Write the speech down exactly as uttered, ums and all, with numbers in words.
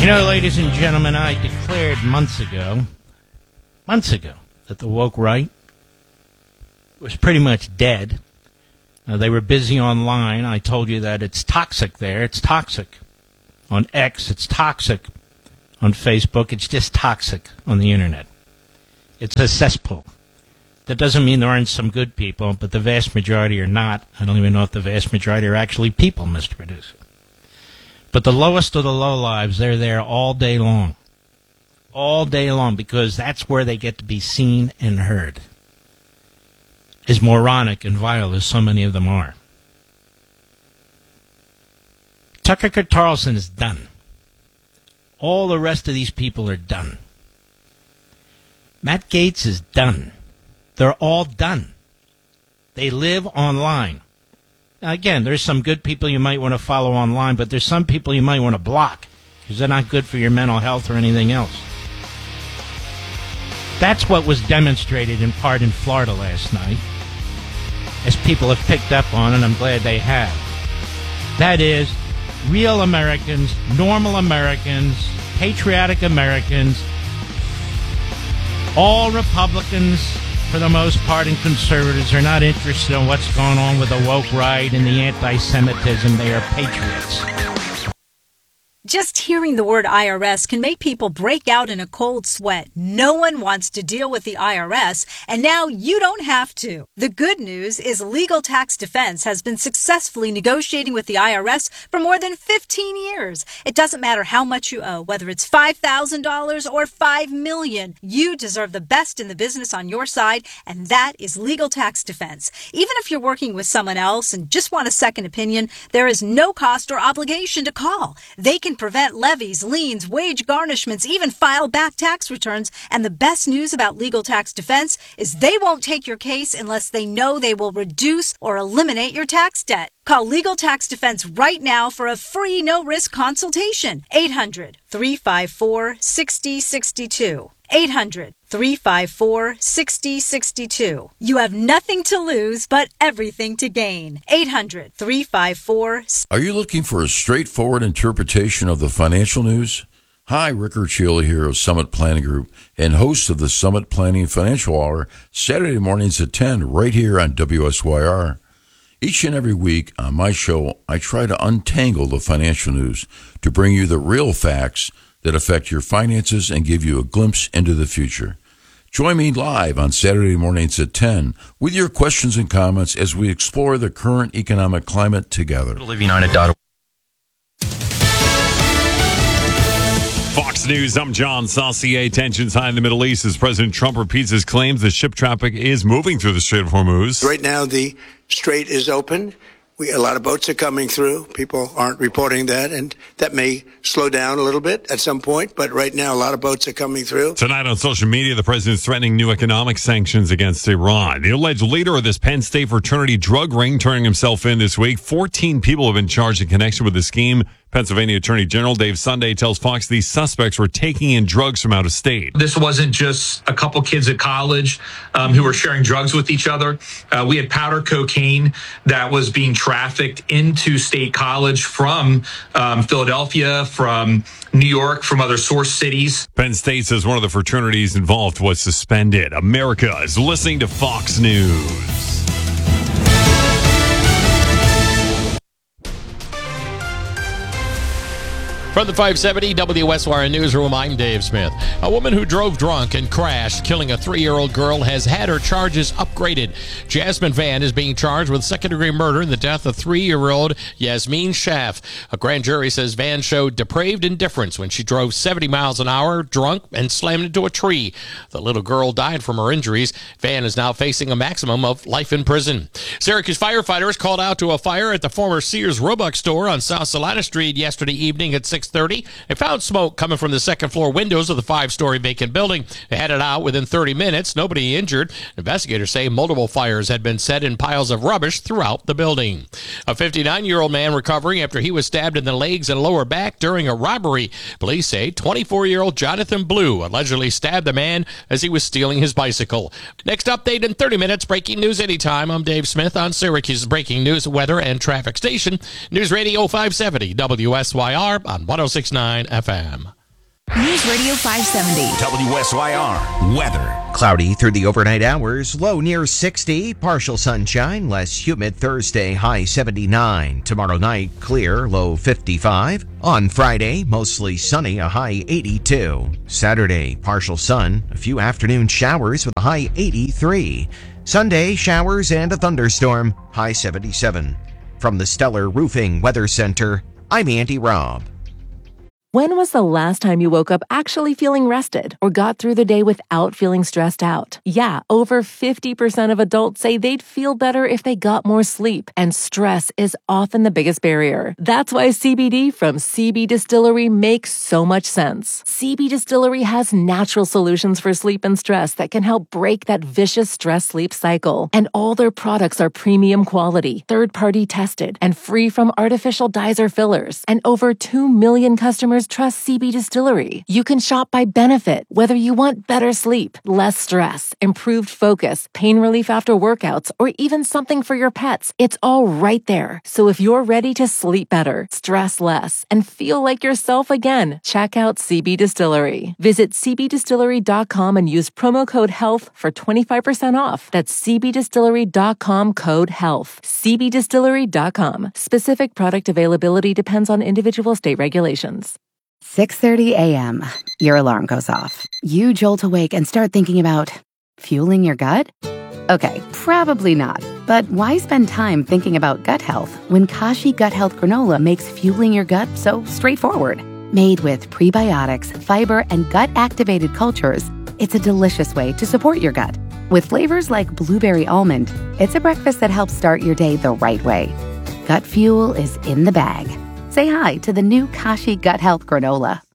You know, ladies and gentlemen, I declared months ago, months ago, that the woke right was pretty much dead. Uh, they were busy online. I told you that it's toxic there. It's toxic. On X, it's toxic. On Facebook, it's just toxic on the internet. It's a cesspool. That doesn't mean there aren't some good people, but the vast majority are not. I don't even know if the vast majority are actually people, Mister Producer. But the lowest of the lowlives, they're there all day long. All day long, because that's where they get to be seen and heard. As moronic and vile as so many of them are. Tucker Carlson is done. All the rest of these people are done. Matt Gaetz is done. They're all done. They live online. Now, again, there's some good people you might want to follow online, but there's some people you might want to block because they're not good for your mental health or anything else. That's what was demonstrated in part in Florida last night, as people have picked up on, and I'm glad they have. That is, real Americans, normal Americans, patriotic Americans, all Republicans, for the most part, and conservatives are not interested in what's going on with the woke right and the anti-Semitism. They are patriots. Just hearing the word I R S can make people break out in a cold sweat. No one wants to deal with the I R S, and now you don't have to. The good news is Legal Tax Defense has been successfully negotiating with the I R S for more than fifteen years. It doesn't matter how much you owe, whether it's five thousand dollars or five million dollars. You deserve the best in the business on your side, and that is Legal Tax Defense. Even if you're working with someone else and just want a second opinion, there is no cost or obligation to call. They can prevent levies, liens, wage garnishments, even file back tax returns. And the best news about Legal Tax Defense is they won't take your case unless they know they will reduce or eliminate your tax debt. Call Legal Tax Defense right now for a free no-risk consultation. eight hundred, three five four, six zero six two. eight hundred, three five four, six zero six two. You have nothing to lose, but everything to gain. eight hundred, three five four... Are you looking for a straightforward interpretation of the financial news? Hi, Rick Urchiola here of Summit Planning Group and host of the Summit Planning Financial Hour, Saturday mornings at ten, right here on W S Y R. Each and every week on my show, I try to untangle the financial news to bring you the real facts that affect your finances and give you a glimpse into the future. Join me live on Saturday mornings at ten with your questions and comments as we explore the current economic climate together. Live United dot org. Fox News, I'm John Saucier. Tensions high in the Middle East as President Trump repeats his claims that ship traffic is moving through the Strait of Hormuz. Right now, the strait is open. We, a lot of boats are coming through. People aren't reporting that, and that may slow down a little bit at some point. But right now, a lot of boats are coming through. Tonight on social media, the president's threatening new economic sanctions against Iran. The alleged leader of this Penn State fraternity drug ring turning himself in this week. fourteen people have been charged in connection with the scheme. Pennsylvania Attorney General Dave Sunday tells Fox these suspects were taking in drugs from out of state. This wasn't just a couple kids at college um, who were sharing drugs with each other. Uh, we had powder cocaine that was being trafficked into State College from um, Philadelphia, from New York, from other source cities. Penn State says one of the fraternities involved was suspended. America is listening to Fox News. From the five seventy W S Y R Newsroom, I'm Dave Smith. A woman who drove drunk and crashed, killing a three-year-old girl, has had her charges upgraded. Jasmine Van is being charged with second-degree murder in the death of three-year-old Yasmin Schaff. A grand jury says Van showed depraved indifference when she drove seventy miles an hour, drunk, and slammed into a tree. The little girl died from her injuries. Van is now facing a maximum of life in prison. Syracuse firefighters called out to a fire at the former Sears Roebuck store on South Salina Street yesterday evening at six thirty. They found smoke coming from the second floor windows of the five-story vacant building. They had it out within thirty minutes. Nobody injured. Investigators say multiple fires had been set in piles of rubbish throughout the building. A fifty-nine-year-old man recovering after he was stabbed in the legs and lower back during a robbery. Police say twenty-four-year-old Jonathan Blue allegedly stabbed the man as he was stealing his bicycle. Next update in thirty minutes. Breaking news anytime. I'm Dave Smith on Syracuse breaking news, weather, and traffic station. News Radio five seventy W S Y R on one oh six point nine F M. News Radio five seventy. W S Y R weather. Cloudy through the overnight hours, low near sixty, partial sunshine, less humid Thursday, high seventy-nine. Tomorrow night, clear, low fifty-five. On Friday, mostly sunny, a high eighty-two. Saturday, partial sun, a few afternoon showers with a high eighty-three. Sunday, showers and a thunderstorm, high seventy-seven. From the Stellar Roofing Weather Center, I'm Andy Robb. When was the last time you woke up actually feeling rested or got through the day without feeling stressed out? Yeah, over fifty percent of adults say they'd feel better if they got more sleep, and stress is often the biggest barrier. That's why C B D from C B Distillery makes so much sense. C B Distillery has natural solutions for sleep and stress that can help break that vicious stress-sleep cycle. And all their products are premium quality, third-party tested, and free from artificial dyes or fillers. And over two million customers trust C B Distillery. You can shop by benefit, whether you want better sleep, less stress, improved focus, pain relief after workouts, or even something for your pets. It's all right there. So if you're ready to sleep better, stress less, and feel like yourself again, check out C B Distillery. Visit c b distillery dot com and use promo code HEALTH for twenty-five percent off. That's c b distillery dot com code HEALTH. c b distillery dot com. Specific product availability depends on individual state regulations. six thirty a.m. Your alarm goes off. You jolt awake and start thinking about fueling your gut? Okay, probably not. But why spend time thinking about gut health when Kashi Gut Health Granola makes fueling your gut so straightforward? Made with prebiotics, fiber, and gut-activated cultures, it's a delicious way to support your gut. With flavors like blueberry almond, it's a breakfast that helps start your day the right way. Gut fuel is in the bag. Say hi to the new Kashi Gut Health Granola.